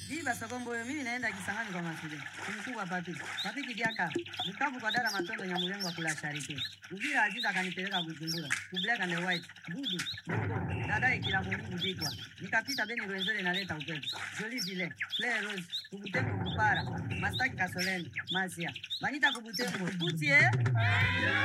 Diba Sogombo, mimi naenda Kisangani kwa masude. Mkubwa papi. Papi kidiaka. Nikabu kwa dara matondo Nyamulengo kula charity. Uvira Aziza akanipeleka Bujumbura. To black and the white. Budu. Dada ikila mungu bigwa. Nikapita Beni Rwenzele naleta upepo. Jolie Vile. Claire Rose. Kubutembo Kupara. Mastaki Kasoleni. Masia. Manita Kubutembo. Utie.